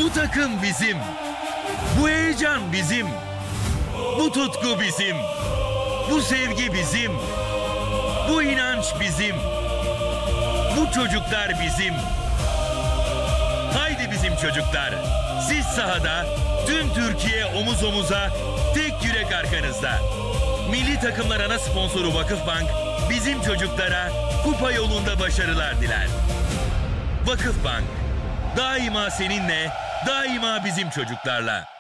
Bu takım bizim. Bu heyecan bizim. Bu tutku bizim. Bu sevgi bizim. Bu inanç bizim. Bu çocuklar bizim. Haydi bizim çocuklar. Siz sahada, tüm Türkiye omuz omuza, tek yürek arkanızda. Milli takımlar ana sponsoru Vakıfbank, bizim çocuklara kupa yolunda başarılar diler. Vakıfbank, daima seninle, daima bizim çocuklarla.